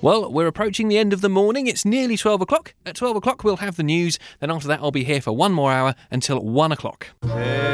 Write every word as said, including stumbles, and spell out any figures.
Well, we're approaching the end of the morning. It's nearly twelve o'clock. At twelve o'clock, we'll have the news. Then after that, I'll be here for one more hour until one o'clock.